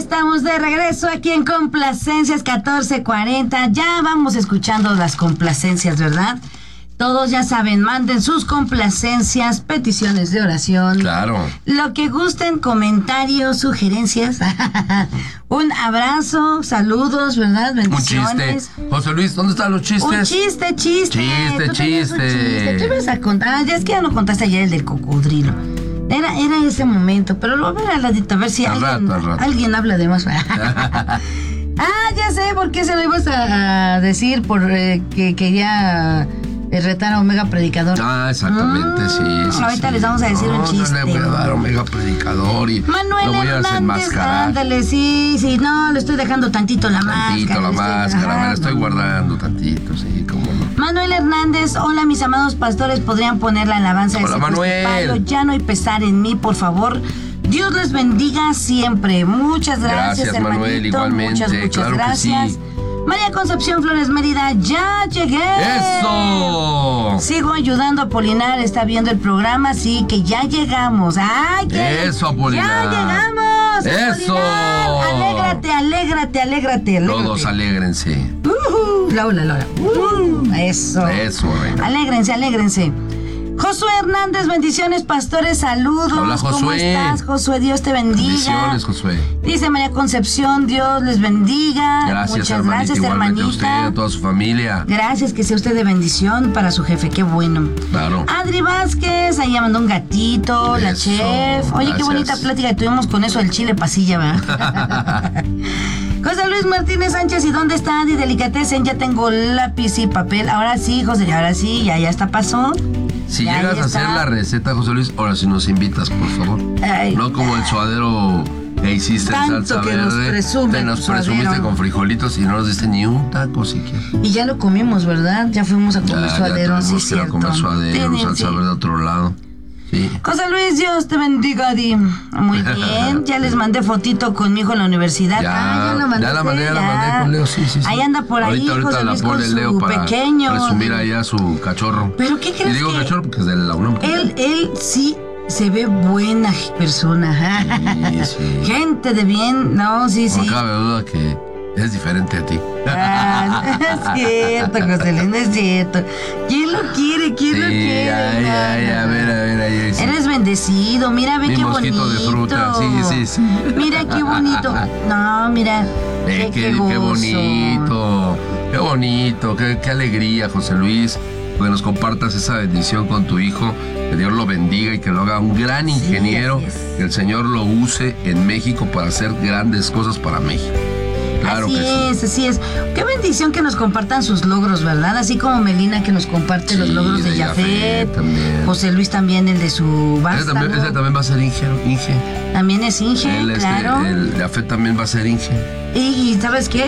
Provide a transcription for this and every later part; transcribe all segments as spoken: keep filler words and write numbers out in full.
estamos de regreso aquí en Complacencias catorce cuarenta. Ya vamos escuchando las complacencias, ¿verdad? Todos ya saben, manden sus complacencias, peticiones de oración. Claro. Lo que gusten, comentarios, sugerencias. Un abrazo, saludos, ¿verdad? Bendiciones. Un chiste. José Luis, ¿dónde están los chistes? Un chiste, chiste. Chiste, Tú tenías un chiste. chiste. ¿Qué vas a contar? Ah, ya es que ya no contaste ayer el del cocodrilo. Era, era ese momento, pero lo voy a ver al ladito, a ver si Al alguien, rato, al rato. alguien habla de más. Ah, ya sé por qué se lo ibas a, a decir, por eh, que quería eh, retar a Omega Predicador. Ah, exactamente, Mm, sí, sí. ahorita sí. les vamos a decir no, un chiste. No le voy a dar Omega Predicador y Manuel lo voy a Hernández, desenmascarar. ándale, sí, sí, no, le estoy dejando tantito la máscara. Tantito la le estoy máscara, me la dejando. estoy guardando tantito, sí, cómo no. Manuel Hernández, hola mis amados pastores, podrían poner la alabanza de Hola, ese Manuel. Pablo, ya no hay pesar en mí, por favor. Dios les bendiga siempre. Muchas gracias, Gracias, hermanito. Manuel, igualmente, Muchas, muchas claro que gracias. sí. María Concepción Flores Mérida, ya llegué. ¡Eso! Sigo ayudando a Apolinar, está viendo el programa, sí, que ya llegamos. ¡Ay, qué! Eso, Apolinar. ¡Ya llegamos! Eso. Apolinar. Alégrate, alégrate, alégrate, alégrate. Todos alégrense. Uh, Laura, Laura. Uh, eso. Eso, reina. Alégrense, alégrense. Josué Hernández, bendiciones, pastores, saludos. Hola, ¿Cómo Josué. estás, Josué? Dios te bendiga. Bendiciones, Josué. Dice María Concepción, Dios les bendiga. Gracias, Muchas hermanita, gracias, igualmente a hermanita. usted, a toda su familia. Gracias, que sea usted de bendición para su jefe, qué bueno. Claro. Adri Vázquez, ahí mandó un gatito, la Eso, chef. Oye, gracias. qué bonita plática que tuvimos con eso del chile pasilla, ¿verdad? José Luis Martínez Sánchez, ¿y dónde está Adi Delicatessen? Ya tengo lápiz y papel. Ahora sí, José, ahora sí, ya, ya está, pasó. Si Ya, llegas ahí a hacer está. la receta, José Luis, ahora sí nos invitas, por favor. Ay. No como el suadero que hiciste en Tanto salsa que nos verde. presume Te nos tu presumiste suadero. con frijolitos y no nos diste ni un taco siquiera. Y ya lo comimos, ¿verdad? Ya fuimos a comer Ya, suadero, ya sí, tuvimos que ir a cierto. comer suadero, Tienen, salsa sí. verde a otro lado. Sí. José Luis, Dios te bendiga, Adi. Muy bien, ya les mandé fotito con mi hijo en la universidad. Ya, ah, ya la mandé. ya la mandé, ya la mandé con Leo, sí, sí, sí. Ahí anda por ahí, ahorita, ahorita José la Luis, pone con su Leo para pequeño. presumir ahí a su cachorro. ¿Pero qué crees Y digo que cachorro porque es de la UNAM. Él, él sí se ve buena persona. Sí, sí. Gente de bien, no, sí, sí. No cabe duda que es diferente a ti. Ah, es cierto, José Luis, no es cierto. ¿Quién lo quiere? ¿Quién Sí, lo quiere? ay, ay, a ver, a ver, ahí. sí. Eres bendecido, mira, ve Mi qué mosquito bonito. de fruta, sí, sí, sí. Mira qué bonito. No, mira. Eh, qué, qué gozo. bonito, qué bonito, qué, qué alegría, José Luis, que nos compartas esa bendición con tu hijo, que Dios lo bendiga y que lo haga un gran ingeniero, así es. que el Señor lo use en México para hacer grandes cosas para México. Claro así que sí. es, así es. Qué bendición que nos compartan sus logros, ¿verdad? Así como Melina que nos comparte los Sí, logros de, de Yafet. Yafet también. José Luis también, el de su Ese vástago. también, ese también va a ser Inge, Inge. También es Inge, Él, este, claro. el Yafet también va a ser Inge. Y, y ¿sabes qué?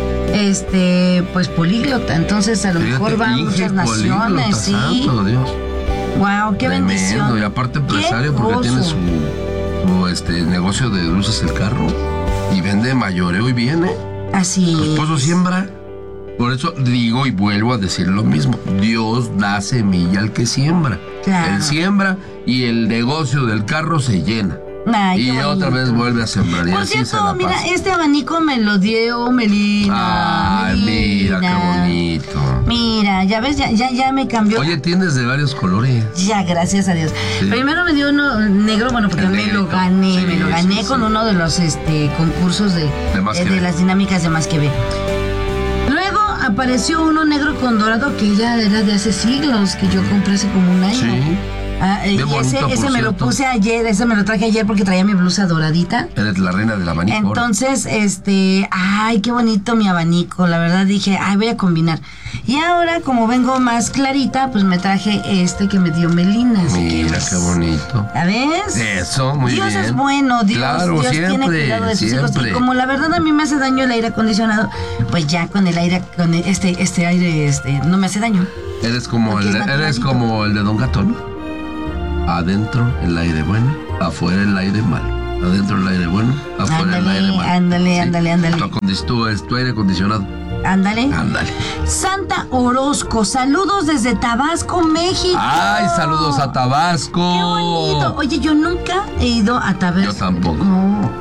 Este, pues políglota, entonces a lo Fíjate, mejor va a Inge, muchas naciones, políglota, sí. santo Dios. Wow, qué Tremendo. bendición. Y aparte empresario Qué porque gozo. tiene su, su este, negocio de dulces el carro y vende mayoreo y viene. Así Su es. esposo siembra. Por eso digo y vuelvo a decir lo mismo. Dios da semilla al que siembra. Claro. Él siembra y el negocio del carro se llena. Ay, y qué otra bonito. vez vuelve a sembrar. Y Por así se cierto, la mira, pasa. este abanico me lo dio Melina. Ay, mira qué bonito. Mira, ya ves, ya, ya, ya me cambió. Oye, tienes de varios colores. Ya, gracias a Dios. Sí. Primero me dio uno negro, bueno, porque El me lo negrito. gané, Sí, me lo gané sí, con sí. uno de los este concursos de, De Más eh, que de Ver. las dinámicas de Más que Ver. Luego apareció uno negro con dorado que ya era de hace siglos, que yo compré hace como un año. Sí. Ah, y Qué ese, bonito, ese por me lo cierto. puse ayer, ese me lo traje ayer porque traía mi blusa doradita. Eres la reina del abanico. ahora. Entonces, este, ay, qué bonito mi abanico. La verdad dije, ay, voy a combinar. Y ahora, como vengo más clarita, pues me traje este que me dio Melina. así que, Mira pues, qué bonito. ¿ya ves? Eso, muy Dios bien. es bueno, Dios, Claro, Dios tiene siempre, cuidado de sus hijos. siempre. Y como la verdad a mí me hace daño el aire acondicionado, pues ya con el aire, con el- este, este aire, este, no me hace daño. Eres como Porque el, es eres naturalito. como el de Don Gato, ¿no? Adentro el aire bueno, afuera el aire malo. Adentro el aire bueno, afuera el Ándale, aire malo. ándale, ándale, ándale. Tu, acondis- tu, es tu aire acondicionado. Ándale. Ándale. Santa Orozco, saludos desde Tabasco, México. Ay, saludos a Tabasco. Qué bonito. Oye, yo nunca he ido a Tabasco. Yo tampoco. No. Tampoco.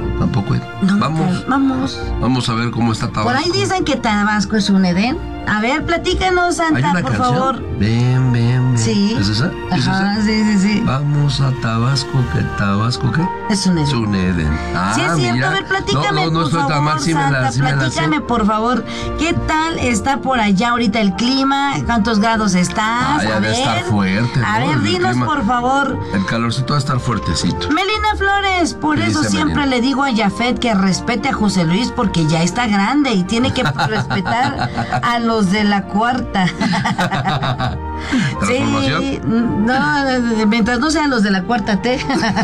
tampoco. No, vamos. Vamos. Vamos a ver cómo está Tabasco. Por ahí dicen que Tabasco es un Edén. A ver, platícanos, Santa, ¿Hay una por canción? favor. Ven, ven, ven. Sí. ¿Es esa? ¿Es Ajá, esa? sí, sí, sí. Vamos a Tabasco, ¿qué? ¿Tabasco qué? Es un Edén. Es un Edén. Ah, Sí, es cierto. mira. A ver, platícame, no, no, no por estoy favor, tan mal, sí me Santa, la, sí me la sé. platícame, por favor. ¿Qué tal está por allá ahorita el clima? ¿Cuántos grados estás? Ah, ya a debe ver. estar fuerte, A ¿no? ver, El dinos, clima. por favor. El calorcito va a estar fuertecito. Melina Flores, por ¿Qué eso dice siempre Melina? le digo a Jafet que respete a José Luis porque ya está grande y tiene que respetar a los de la cuarta. ¿Transformación? Sí, no, mientras no sean los de la cuarta T.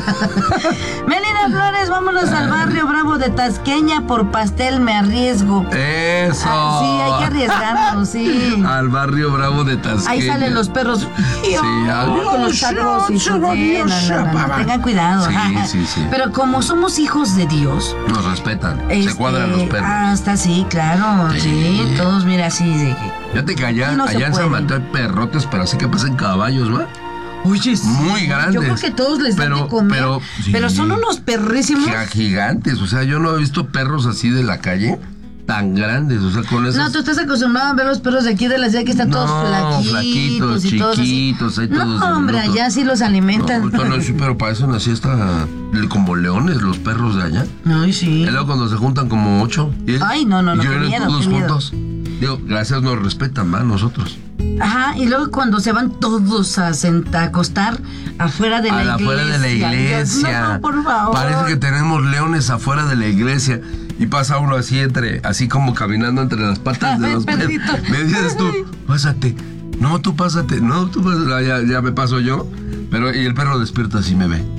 Melina Flores, vámonos al barrio Bravo de Tasqueña por pastel, me arriesgo. Eso. Ah, sí, hay que arriesgarnos, sí. Al barrio Bravo de Tasqueña. Ahí salen los perros. Sí, al- con los tacos y su- sí, no, no, no, no, tengan cuidado. Sí, sí, sí. Pero como somos hijos de Dios, Nos respetan. este, Se cuadran los perros. hasta sí, claro, sí, Sí. todos mira así de que- Fíjate que allá, Sí, no se allá en San puede. Mateo hay perrotes, pero así que pasan caballos, ¿va? Oye, sí. Muy grandes. Yo creo que todos les dan Pero- de comer. pero, Pero, sí. son unos perrísimos. Giga- Gigantes. O sea, yo no he visto perros así de la calle tan grandes. O sea, con esas. No, tú estás acostumbrado a ver los perros de aquí de la ciudad que están todos No, flaquitos, flaquitos, y todos así. chiquitos, ahí todos No, hombre, diminutos. allá sí los alimentan. No, no, sí, pero parecen así hasta como leones los perros de allá. Ay, sí. Y luego cuando se juntan como ocho. y- Ay, no, no, no, y qué vienen miedo, todos qué miedo. juntos. Digo, gracias nos respetan más nosotros. Ajá, y luego cuando se van todos a, senta- a acostar afuera de la A la iglesia. afuera de la iglesia. Dios, no, por favor. Parece que tenemos leones afuera de la iglesia. Y pasa uno así entre, así como caminando entre las patas A de ver, los perros. perrito. Me dices tú, pásate. No, tú pásate. No, tú pásate. Ah, Ya, ya me paso yo. Pero, y el perro despierta así me ve.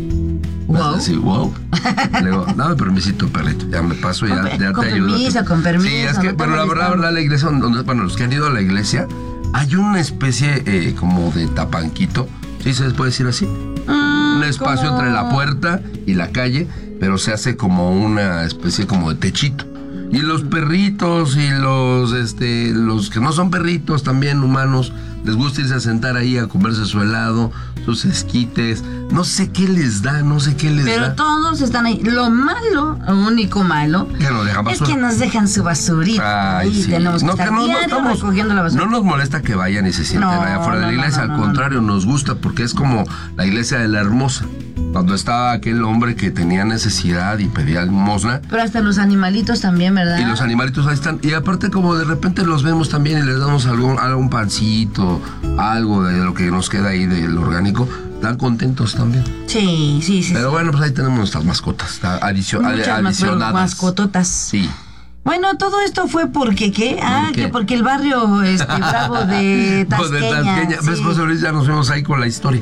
Wow. Así, wow. Le digo, dame permisito, perrito. Ya me paso, ya, Con- ya con te ayudo. permiso, con permiso, Sí, es no que, te pero la verdad, molestamos. verdad, la iglesia, donde, bueno, los que han ido a la iglesia, hay una especie eh, como de tapanquito. ¿Sí se puede decir así? Mm, Un espacio como- entre la puerta y la calle, pero se hace como una especie como de techito. Y los perritos y los este los que no son perritos, también humanos, les gusta irse a sentar ahí a comerse su helado, sus esquites. No sé qué les da, no sé qué les Pero da. todos están ahí. Lo malo, lo único malo, Que nos dejan es basura. que nos dejan su basurita. Ay, Ahí sí. tenemos que No, estar que no, no diario estamos- recogiendo la basura. no nos molesta que vayan y se sienten No, allá afuera de no, la no, iglesia, no, al no, contrario, nos gusta porque es como la iglesia de la Hermosa. Cuando estaba aquel hombre que tenía necesidad y pedía limosna, Pero hasta los animalitos también, ¿verdad? y los animalitos ahí están. Y aparte como de repente los vemos también y les damos algún, algún pancito, algo de lo que nos queda ahí del orgánico, están contentos también. Sí, sí, sí. Pero bueno, pues ahí tenemos nuestras mascotas adicio- sí. Muchas más adicionadas. mascototas. Sí. Bueno, todo esto fue porque, ¿qué? Ah, qué? que porque el barrio este, Bravo de Pues de Tasqueña. Tasqueña. ¿Ves, sí. José Luis? Ya nos vemos ahí con la historia.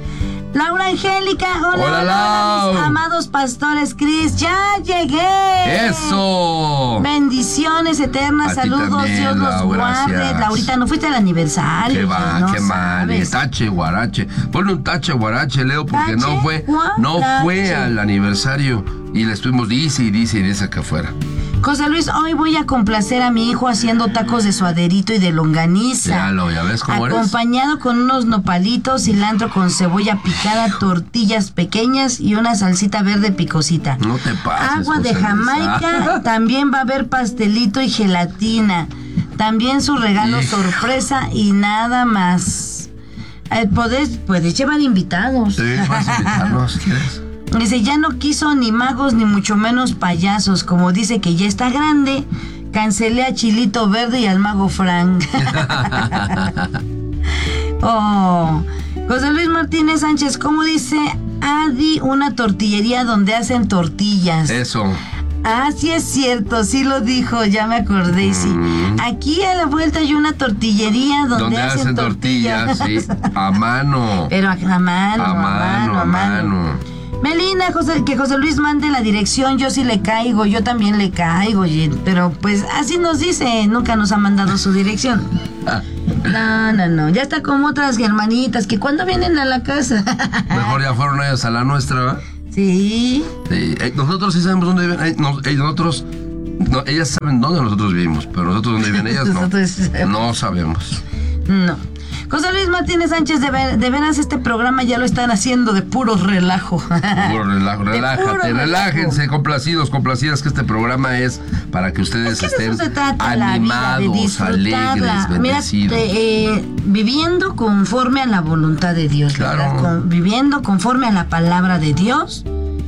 Laura Angélica, hola, Hola, hola, Lau. mis amados pastores Cris, ya llegué. ¡Eso! Bendiciones eternas, A ti saludos, también, Dios los Lau, guarde. gracias. Laurita, no fuiste al aniversario. Qué va, no qué mal. sabes. Tache, guarache. Ponle un tache, guarache, Leo, porque Tache, no fue, no guarache. fue al aniversario. Y le estuvimos, dice y dice y dice que fuera. José Luis, hoy voy a complacer a mi hijo haciendo tacos de suaderito y de longaniza. Ya lo, ya ves cómo eres. Acompañado con unos nopalitos, cilantro con cebolla picada, tortillas pequeñas y una salsita verde picosita. No te pases, Agua de José Luis. Jamaica, también va a haber pastelito y gelatina. También su regalo Hijo. sorpresa y nada más. Eh, puedes, puedes llevar invitados. Sí, vas a invitarnos, si quieres. Dice, ya no quiso ni magos ni mucho menos payasos. Como dice que ya está grande, cancelé a Chilito Verde y al mago Frank. Oh, José Luis Martínez Sánchez, ¿cómo dice Adi una tortillería donde hacen tortillas? Eso. Ah, sí es cierto, sí lo dijo, ya me acordé, sí. Mm. Aquí a la vuelta hay una tortillería donde, Donde hacen tortillas, sí. A mano. Pero a, a mano, A mano, a mano. Melina, José, que José Luis mande la dirección, yo sí le caigo, yo también le caigo, oye, pero pues así nos dice, nunca nos ha mandado su dirección. No, no, no, ya está como otras germanitas, que cuando vienen a la casa. Mejor ya fueron ellas a la nuestra, ¿va? Sí. Sí, eh, nosotros sí sabemos dónde viven. eh, nos- eh, nosotros, no, ellas saben dónde nosotros vivimos, pero nosotros dónde viven ellas no. Nosotros sí sabemos. No sabemos. No. José Luis Martínez Sánchez, de, ver, de veras este programa ya lo están haciendo de puro relajo. Puro relajo, relájate, puro relájense, relajo. Complacidos, complacidas, que este programa es para que ustedes es que estén animados, alegres, bendecidos. Mira, eh, viviendo conforme a la voluntad de Dios, claro. Con, viviendo conforme a la palabra de Dios,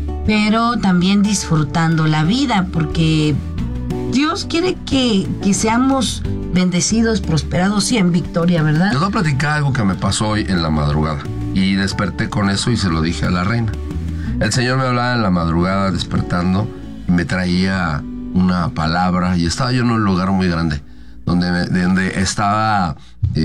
pero también disfrutando la vida, porque Dios quiere que, que seamos bendecidos, prosperados y en victoria, ¿verdad? Te voy a platicar algo que me pasó hoy en la madrugada y desperté con eso y se lo dije a la reina. El Señor me hablaba en la madrugada despertando y me traía una palabra y estaba yo en un lugar muy grande donde, me, donde estaba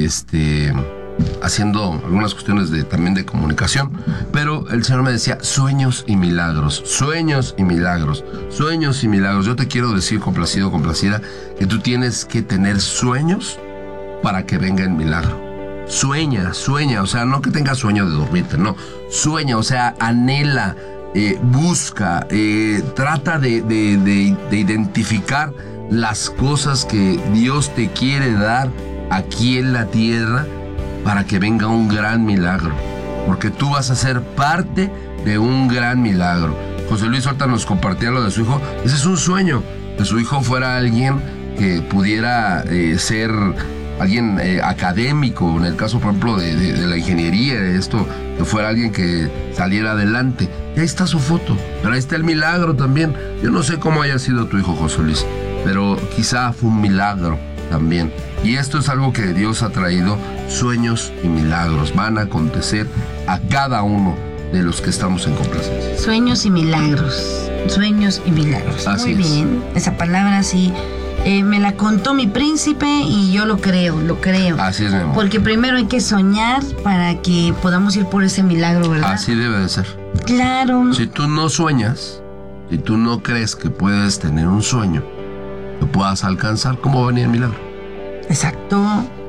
este, haciendo algunas cuestiones de, también de comunicación, pero el Señor me decía sueños y milagros, sueños y milagros, sueños y milagros. Yo te quiero decir, complacido, complacida, que tú tienes que tener sueños para que venga el milagro. Sueña, sueña, o sea, no que tengas sueño de dormirte, no, sueña, o sea, anhela, eh, busca, eh, trata de, de, de, de identificar las cosas que Dios te quiere dar aquí en la tierra para que venga un gran milagro, porque tú vas a ser parte de un gran milagro. José Luis ahorita nos compartía lo de su hijo. Ese es un sueño, que su hijo fuera alguien que pudiera eh, ser alguien eh, académico, en el caso por ejemplo de, de, de la ingeniería, de esto, que fuera alguien que saliera adelante. Y ahí está su foto, pero ahí está el milagro también. Yo no sé cómo haya sido tu hijo, José Luis, pero quizá fue un milagro también. Y esto es algo que Dios ha traído, sueños y milagros. Van a acontecer a cada uno de los que estamos en complacencia. Sueños y milagros, sueños y milagros. Así Muy es. bien, esa palabra sí, eh, me la contó mi príncipe y yo lo creo, lo creo. Así es, mi amor. Porque primero hay que soñar para que podamos ir por ese milagro, ¿verdad? Así debe de ser. Claro. Si tú no sueñas, si tú no crees que puedes tener un sueño que puedas alcanzar, ¿cómo va a venir el milagro? Exacto.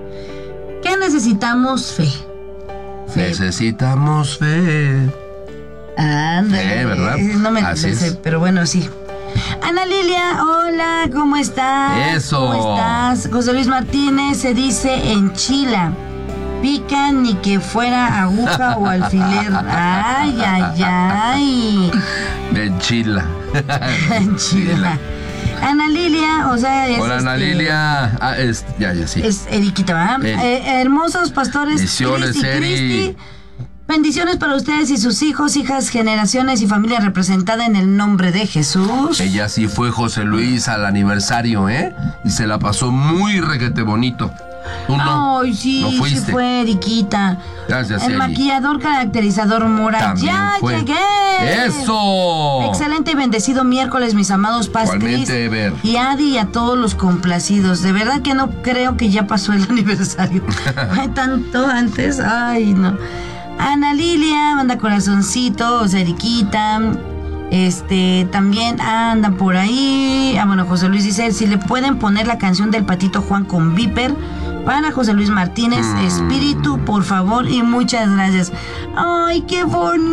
¿Qué necesitamos? Fe. Fe. Necesitamos fe. Ándale. Fe, ¿verdad? No me Así sé, es. pero bueno, sí. Ana Lilia, hola, ¿cómo estás? Eso. ¿Cómo estás? José Luis Martínez se dice enchila. Pica ni que fuera aguja o alfiler. Ay, ay, ay. Enchila. Enchila. Ana Lilia, o sea, es Hola, Ana este, Lilia. Ah, es, ya, ya, sí. Es Eriquita, ¿verdad? Eri. Eh, hermosos pastores. Bendiciones, Cristi, Eri. Cristi. Bendiciones para ustedes y sus hijos, hijas, generaciones y familia representada en el nombre de Jesús. Ella sí fue, José Luis, al aniversario, ¿eh? Y se la pasó muy requete bonito. ¿Tú no? Ay, sí, ¿No sí fuiste? fue, Eriquita. Gracias, El Eri. maquillador caracterizador Mora. También ¡Ya fue. llegué! ¡Eso! Excelente y bendecido miércoles, mis amados pastris. Igualmente, Ever. Y Adi y a todos los complacidos. De verdad que no creo que ya pasó el aniversario. Hay tanto antes. Ay, no. Ana Lilia, manda corazoncitos, Eriquita. Este, también andan por ahí. Ah, bueno, José Luis dice, si le pueden poner la canción del Patito Juan con Viper para José Luis Martínez, Mm. Espíritu, por favor, y muchas gracias. ¡Ay, qué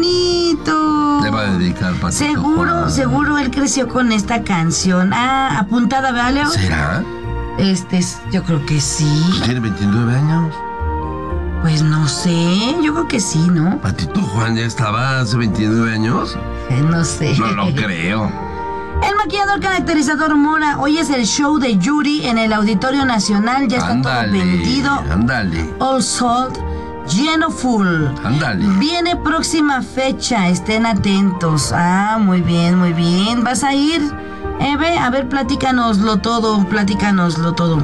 bonito! Le va a dedicar Patito Seguro, Juan. seguro él creció con esta canción. Ah, apuntada, ¿verdad, Leo? ¿Será? Este, es- yo creo que sí. ¿Tiene veintinueve años? Pues no sé, yo creo que sí, ¿no? ¿Patito Juan ya estaba hace veintinueve años? Eh, no sé. No lo creo. El maquillador caracterizador Mora, hoy es el show de Yuri en el Auditorio Nacional, ya está todo Ándale, vendido, ándale, all sold, lleno full. ándale. Viene próxima fecha, estén atentos. Ah, muy bien, muy bien. ¿Vas a ir, Eve? A ver, platícanoslo todo, platícanoslo todo.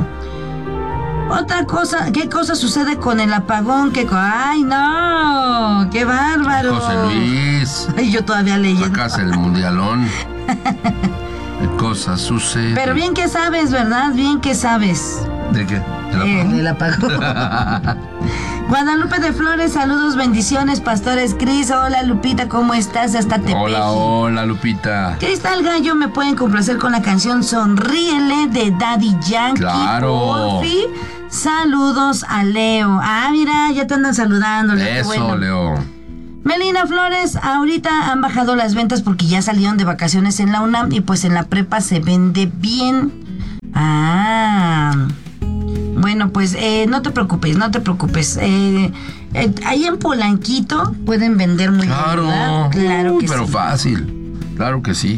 Otra cosa, ¿qué cosa sucede con el apagón? ¿Qué co- ¡Ay, no! ¡Qué bárbaro! José Luis, Ay, yo todavía leyendo. sacas el mundialón. ¿Qué cosa sucede? Pero bien que sabes, ¿verdad? Bien que sabes. ¿De qué? ¿De la Eh, pagó? del apagón. Guadalupe de Flores, saludos, bendiciones, pastores Cris. Hola, Lupita, ¿cómo estás? Hasta Tepeji. Hola, hola, Lupita. Cristal Gallo, ¿me pueden complacer con la canción Sonríele de Daddy Yankee? Claro. Porfi. Saludos a Leo. Ah, mira, ya te andan saludando, Leo. qué Eso, bueno. Leo. Melina Flores, ahorita han bajado las ventas porque ya salieron de vacaciones en la UNAM y pues en la prepa se vende bien. Ah. Bueno, pues eh, no te preocupes, no te preocupes. Eh, eh, ahí en Polanquito pueden vender muy claro, bien, ¿verdad? Claro que pero sí. fácil, claro que sí.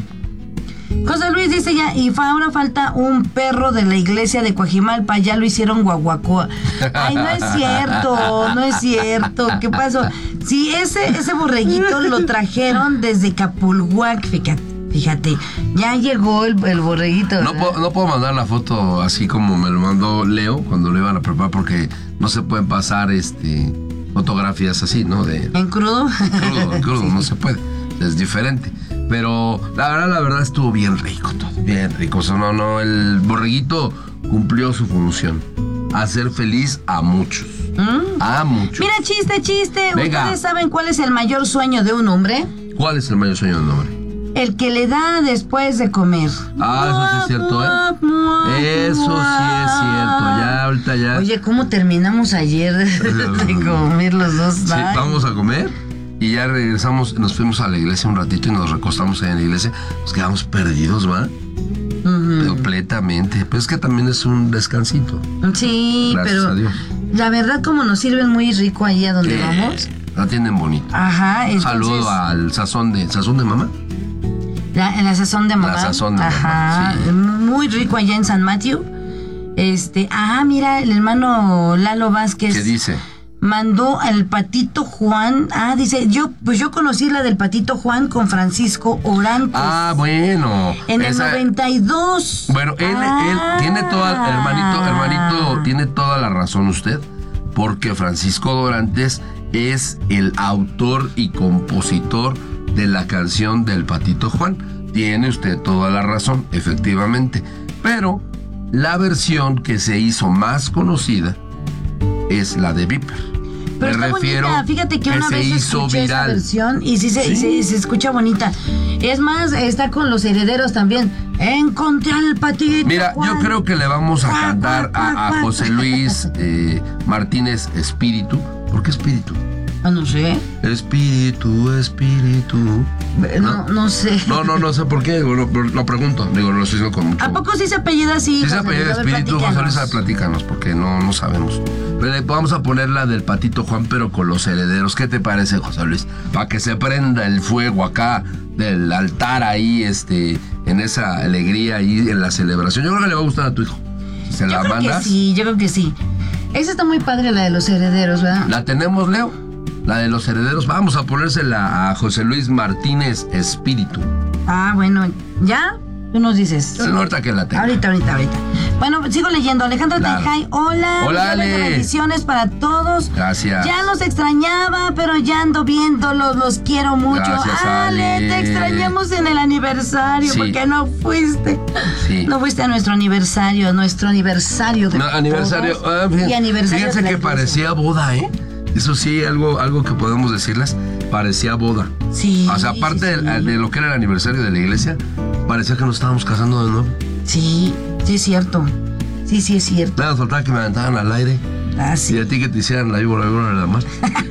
José Luis dice ya, y fa- ahora falta un perro de la iglesia de Coajimalpa, ya lo hicieron guaguacoa. Ay, no es cierto, no es cierto. ¿Qué pasó? Sí, ese, ese borreguito lo trajeron desde Capulhuac, fíjate, fíjate, ya llegó el, el borreguito. No, ¿verdad? puedo, no puedo mandar la foto así como me lo mandó Leo cuando lo iban a preparar porque no se pueden pasar este fotografías así, ¿no? De ¿En crudo? crudo, en crudo, Sí. no se puede, es diferente. Pero la verdad, la verdad estuvo bien rico todo, bien rico. O sea, no, no, el borreguito cumplió su función, hacer feliz a muchos, ¿Mm? a muchos. Mira, chiste, chiste. Venga. ¿Ustedes saben cuál es el mayor sueño de un hombre? ¿Cuál es el mayor sueño del hombre? El que le da después de comer. Ah, eso sí es cierto, ¿eh? Eso sí es cierto. Ya, ahorita ya. Oye, ¿cómo terminamos ayer de, de comer los dos? Sí, Ay. vamos a comer y ya regresamos, nos fuimos a la iglesia un ratito y nos recostamos ahí en la iglesia. Nos quedamos perdidos, ¿va? Ujú. Completamente. Pero es que también es un descansito. Sí, Gracias pero a Dios. la verdad como nos sirven muy rico ahí a donde Eh, vamos. La tienen bonito. Ajá, entonces, Saludo al sazón de sazón de mamá. La, en la sazón de mamá. La sazón de mamá, Ajá, sí. muy rico allá en San Matthew. Este, ah, mira, el hermano Lalo Vázquez. ¿Qué dice? Mandó al Patito Juan. Ah, dice, yo, pues yo conocí la del Patito Juan con Francisco Orantes. Ah, bueno. En el esa- noventa y dos. Bueno, él, Ah. él tiene toda, hermanito, hermanito, tiene toda la razón usted, porque Francisco Dorantes es el autor y compositor de la canción del Patito Juan. Tiene usted toda la razón, efectivamente. Pero la versión que se hizo más conocida es la de Viper. Pero está bonita. Fíjate que una se vez hizo escuché esa viral. versión y sí, se, Sí. se- se escucha bonita. Es más, está con los herederos también. Encontré al Patito Mira, Juan. yo creo que le vamos a Cuac, cantar cuac, a, a cuac, José cuac. Luis eh, Martínez Espíritu. ¿Por qué Espíritu? Ah, no sé. Espíritu, espíritu. No, no sé. No, no, no sé por qué, digo, lo, lo pregunto, digo, lo estoy diciendo con mucho. ¿A poco sí se apellida así? Sí se José apellida Luis? A ver, espíritu, José Luis, platícanos. platícanos, porque no, no sabemos. Pero le vamos a poner la del Patito Juan, pero con los herederos. ¿Qué te parece, José Luis? Para que se prenda el fuego acá del altar ahí, este, en esa alegría ahí, en la celebración. Yo creo que le va a gustar a tu hijo. Si se Yo la creo mandas. que sí, yo creo que sí. Esa está muy padre, la de los herederos, ¿verdad? ¿La tenemos, Leo? La de los herederos. Vamos a ponérsela a José Luis Martínez Espíritu. Ah, bueno, ¿ya? Tú nos dices. No, ahorita que la tenga. Ahorita, ahorita, ahorita. Bueno, sigo leyendo. Alejandra Claro. Tejay, hola. Hola, millones de Ale. bendiciones para todos. Gracias. Ya los extrañaba, pero ya ando viéndolos, los quiero mucho. Gracias, Ale, Ale. te extrañamos en el aniversario, Sí. porque no fuiste. Sí. No fuiste a nuestro aniversario, nuestro aniversario de No, aniversario. todos, ah, fíjense, y aniversario fíjense de la que iglesia. parecía boda, ¿eh? Eso sí, algo, algo que podemos decirles, parecía boda. Sí. O sea, aparte sí, del- sí. de lo que era el aniversario de la iglesia, parecía que nos estábamos casando de nuevo. Sí, sí es cierto. Sí, sí es cierto. Nada, nos faltaba que me aventaran al aire Ah, y sí. a ti que te hicieran la víbora, la víbora de la mar.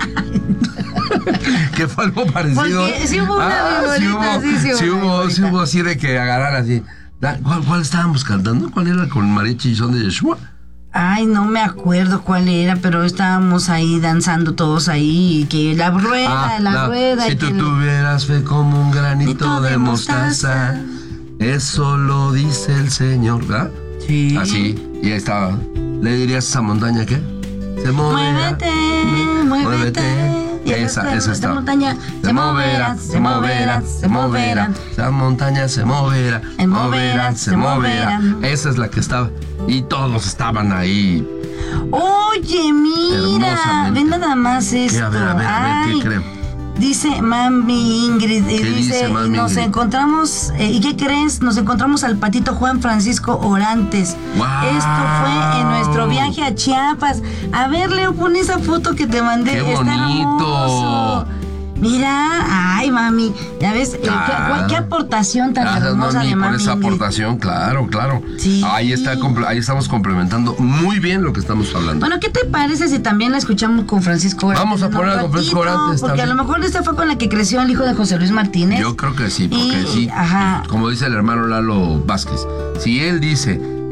Que fue algo parecido. Porque sí hubo una Ah, sí viborita, hubo, sí, sí hubo sí una hubo, sí viborita. hubo así de que agarrar así. Da- ¿Cuál, cuál estábamos cantando? ¿Cuál era con mariachi y son de Yeshua? Ay, no me acuerdo cuál era, pero estábamos ahí danzando todos ahí, y que la rueda, Ah, la no. rueda. Si y tú que- tuvieras fe como un granito Granito de de mostaza, mostaza. eso lo dice el Señor, ¿verdad? Sí. Así, y ahí estaba. ¿Le dirías a esa montaña qué? Se moverá. Muévete, muévete. Y el Esa, resto esa de está. esta montaña se moverá, se moverá, se moverá. Esa montaña se moverá, Se moverá, moverá, se se moverá. moverá. Esa es la que estaba. Y todos estaban ahí. Oye, mira, Hermosamente. ve nada más esto. A ver, a ver, a ver, Ay, ¿qué creo? dice Mami Ingrid, y ¿Qué dice, dice Mami nos Ingrid? encontramos, eh, ¿y qué crees? Nos encontramos al Patito Juan Francisco Orantes. ¡Guau! Esto fue en nuestro viaje a Chiapas. A ver, Leo, pon esa foto que te mandé. ¡Qué Está bonito! hermoso. Mira, ay, mami, ya ves, eh, qué, Claro. qué aportación tan Gracias, hermosa mami, de por Mami esa Ingrid. aportación, claro, claro. Sí. Ahí está, comple- ahí estamos complementando muy bien lo que estamos hablando. Bueno, ¿qué te parece si también la escuchamos con Francisco Orantes? Vamos a en un ponerla con Francisco ratito? Orantes Porque a también. lo mejor esta fue con la que creció el hijo de José Luis Martínez. Yo creo que sí, porque Y- sí. ajá. Como dice el hermano Lalo Vázquez, si él dice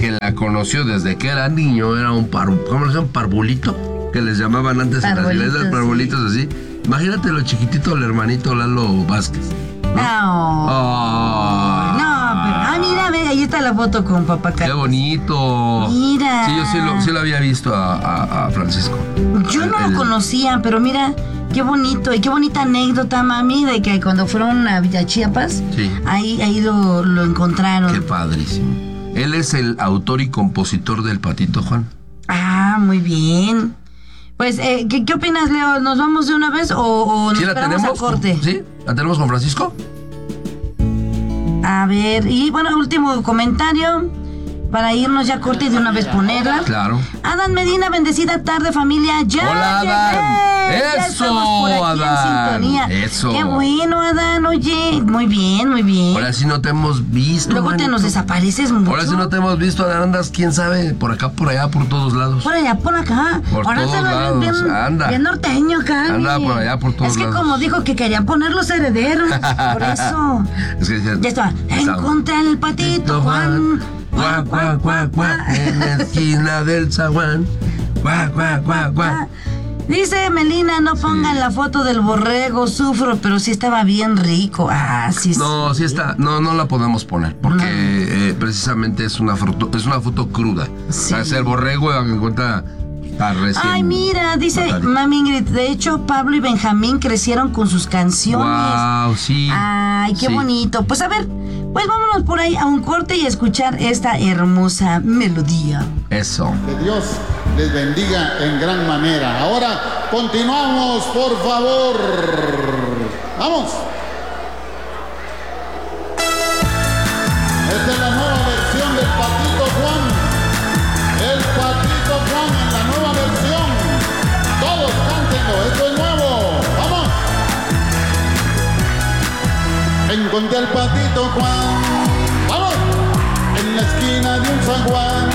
que la conoció desde que era niño, era un par, ¿cómo le llaman? Parvulito, que les llamaban antes en las iglesias, parvulitos sí. así. Imagínate lo chiquitito el hermanito Lalo Vázquez. No. No, Oh. no, pero. Ah, mira, ve, ahí está la foto con papá Carlos. ¡Qué bonito! Mira. Sí, yo sí lo, sí lo había visto a, a, a Francisco. Yo no El- lo conocía, pero mira, qué bonito y qué bonita anécdota, mami, de que cuando fueron a Villa Chiapas, Sí. ahí, ahí lo, lo encontraron. Qué padrísimo. Él es el autor y compositor del Patito Juan. Ah, muy bien. Pues, eh, ¿qué, ¿qué opinas, Leo? ¿Nos vamos de una vez o, o nos ¿Sí la esperamos tenemos? a corte? ¿Sí? ¿La tenemos con Francisco? A ver, y bueno, último comentario para irnos ya a corte y de una vez ponerla. Claro. Adán Medina, bendecida tarde, familia. Ya Hola, llegué. Adán. Ya Eso, estamos por aquí en Adán. sintonía. Eso. Qué bueno, Adán. Oye, muy bien, muy bien. Ahora sí no te hemos visto. Luego te manito. nos desapareces mucho. Ahora sí no te hemos visto, Adán, andas, quién sabe, por acá, por allá, por todos lados. Por allá, por acá. Por Ahora todos te lo ves lados, bien, anda. bien norteño acá. Anda mi. por allá, por todos Es que lados. como dijo que querían poner los herederos, por eso. Es que Ya está. Encontré el patito Juan. Guau, guau, guau, guau, en la esquina del zaguán. Guau, guau, guau, guau. Dice Melina, no pongan la foto del borrego, sufro, pero sí estaba bien rico. Ah, sí, sí. No, sí está, no, no la podemos poner, porque No. eh, precisamente es una foto, es una foto cruda. Sí. O sea, el borrego, en cuenta, está recién. Ay, mira, dice matadito. Mami Ingrid, de hecho Pablo y Benjamín crecieron con sus canciones. Wow, sí. Ay, qué sí. bonito. Pues a ver, pues vámonos por ahí a un corte y a escuchar esta hermosa melodía. Eso. Que Dios les bendiga en gran manera. Ahora continuamos, por favor. Vamos. Esta es la nueva versión del Patito Juan. El Patito Juan en la nueva versión. Todos cántenlo, esto es nuevo. Vamos. Encontré al Patito Juan. Vamos. En la esquina de un zaguán.